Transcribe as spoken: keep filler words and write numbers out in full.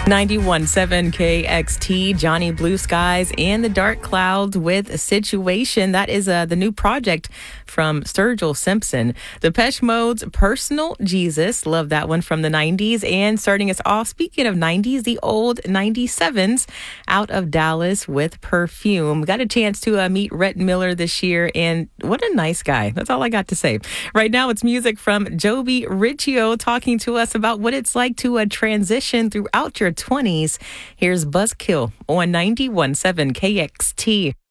ninety-one point seven K X T, Johnny Blue Skies and the Dark Clouds with Situation. That is uh, the new project from Sturgill Simpson. Depeche Mode's Personal Jesus. Love that one from the nineties. And starting us off, speaking of nineties, the old ninety-sevens out of Dallas with Perfume. Got a chance to uh, meet Rhett Miller this year, and what a nice guy. That's all I got to say. Right now, it's music from Joby Riccio talking to us about what it's like to uh, transition throughout your twenties. Here's Buzzkill on ninety-one point seven K X T.